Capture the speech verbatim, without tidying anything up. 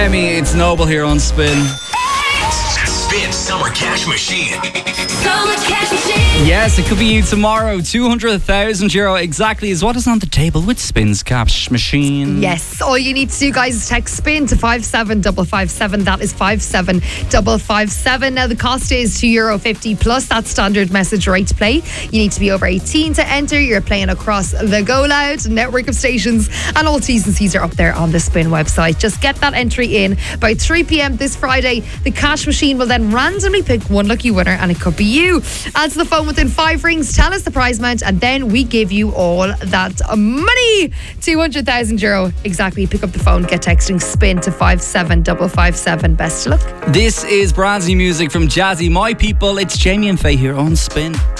Demi, it's Noble here on Spin. Spin Summer Cash Machine. Summer Cash Machine. Yes, it could be you tomorrow. two hundred thousand euro exactly is what is on the table with Spin's Cash Machine. Yes, all you need to do, guys, is text SPIN to five seven five five seven. That is five seven five five seven. Now, the cost is two euro fifty plus that standard message rate to play. You need to be over eighteen to enter. You're playing across the Go Loud network of stations, and all T's and C's are up there on the Spin website. Just get that entry in by three p.m. this Friday. The Cash Machine will then randomly pick one lucky winner, and it could be you. Answer the phone within five rings, tell us the prize amount, and then we give you all that money. two hundred thousand euro exactly. Pick up the phone, get texting SPIN to five seven five five seven. Best of luck. This is brand new music from Jazzy, My People. It's Jamie and Faye here on Spin.